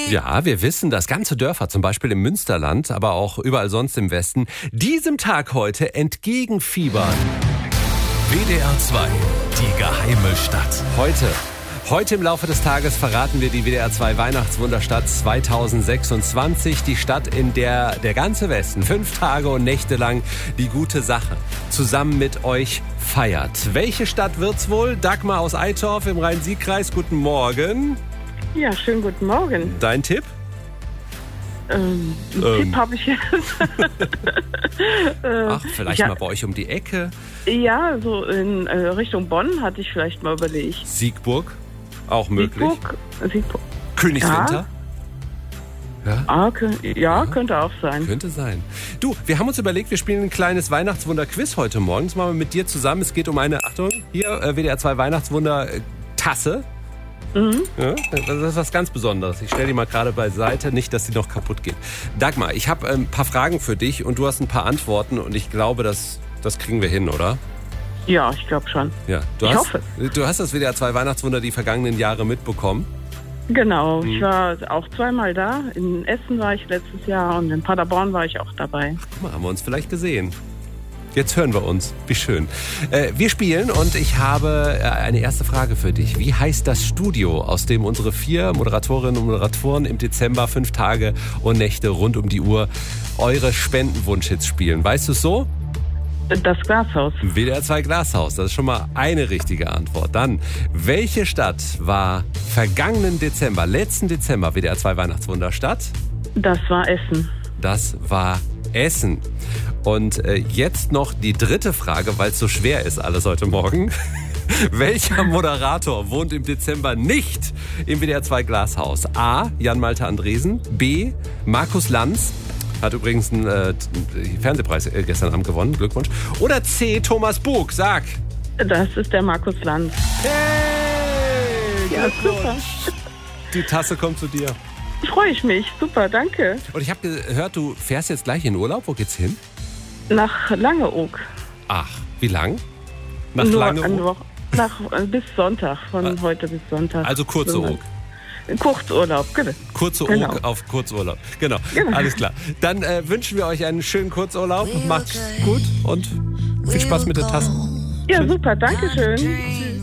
Ja, wir wissen, dass ganze Dörfer, zum Beispiel im Münsterland, aber auch überall sonst im Westen, diesem Tag heute entgegenfiebern. WDR 2, die geheime Stadt. Heute im Laufe des Tages verraten wir die WDR 2 Weihnachtswunderstadt 2026. Die Stadt, in der der ganze Westen 5 Tage und Nächte lang die gute Sache zusammen mit euch feiert. Welche Stadt wird's wohl? Dagmar aus Eitorf im Rhein-Sieg-Kreis. Guten Morgen. Ja, schönen guten Morgen. Dein Tipp? Tipp habe ich jetzt. Ach, vielleicht mal bei euch um die Ecke. Ja, so in Richtung Bonn hatte ich vielleicht mal überlegt. Siegburg, auch möglich. Siegburg. Königswinter? Ja, könnte auch sein. Könnte sein. Du, wir haben uns überlegt, wir spielen ein kleines Weihnachtswunder-Quiz heute Morgen. Das machen wir mit dir zusammen. Es geht um eine, Achtung, hier, WDR 2 Weihnachtswunder-Tasse. Ja, das ist was ganz Besonderes. Ich stelle die mal gerade beiseite, nicht, dass sie noch kaputt geht. Dagmar, ich habe ein paar Fragen für dich und du hast ein paar Antworten und ich glaube, das kriegen wir hin, oder? Ja, ich glaube schon. Ja, Ich hoffe. Du hast das WDR 2 Weihnachtswunder die vergangenen Jahre mitbekommen. Genau, ich war auch zweimal da. In Essen war ich letztes Jahr und in Paderborn war ich auch dabei. Guck mal, haben wir uns vielleicht gesehen. Jetzt hören wir uns. Wie schön. Wir spielen und ich habe eine erste Frage für dich. Wie heißt das Studio, aus dem unsere 4 Moderatorinnen und Moderatoren im Dezember 5 Tage und Nächte rund um die Uhr eure Spendenwunschhits spielen? Weißt du es so? Das Glashaus. WDR 2 Glashaus. Das ist schon mal eine richtige Antwort. Dann, welche Stadt war letzten Dezember WDR 2 Weihnachtswunderstadt? Das war Essen. Das war Essen. Und jetzt noch die dritte Frage, weil es so schwer ist alles heute Morgen. Welcher Moderator wohnt im Dezember nicht im WDR 2 Glashaus? A. Jan-Malte Andresen. B. Markus Lanz. Hat übrigens einen Fernsehpreis gestern Abend gewonnen. Glückwunsch. Oder C. Thomas Bug. Sag. Das ist der Markus Lanz. Hey, Ja, super. Die Tasse kommt zu dir. Freue ich mich. Super, danke. Und ich habe gehört, du fährst jetzt gleich in Urlaub. Wo geht's hin? Nach Langeoog. Ach, wie lang? Nach Nur Langeoog? eine Woche. bis Sonntag. Von heute bis Sonntag. Also kurze Oog. Kurzurlaub, genau. Kurze Genau. Oog auf Kurzurlaub. Genau, alles klar. Dann wünschen wir euch einen schönen Kurzurlaub. Macht's gut und viel Spaß mit der Tasse. Ja, super, danke schön.